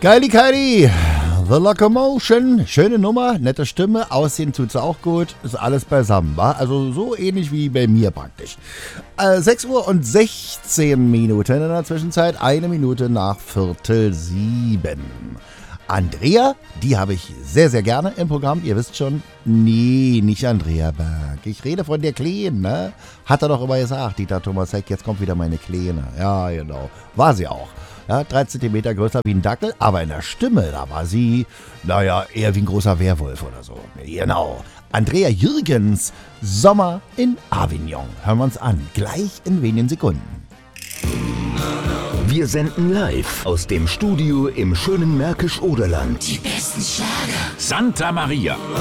Kylie, The Locomotion, schöne Nummer, nette Stimme, aussehen tut's auch gut, ist alles beisammen, wa? Also so ähnlich wie bei mir praktisch. 6 Uhr und 16 Minuten in der Zwischenzeit, 1 Minute nach 6:45. Andrea, die habe ich sehr, sehr gerne im Programm, ihr wisst schon, nee, nicht Andrea Berg, ich rede von der Kleine, ne? Hat er doch immer gesagt, Dieter Thomas Heck, jetzt kommt wieder meine Kleine, ja genau, war sie auch. Ja, 3 Zentimeter größer wie ein Dackel, aber in der Stimme, da war sie, naja, eher wie ein großer Werwolf oder so. Genau. Andrea Jürgens, Sommer in Avignon. Hören wir uns an, gleich in wenigen Sekunden. Wir senden live aus dem Studio im schönen Märkisch-Oderland. Die besten Schlager. Santa Maria.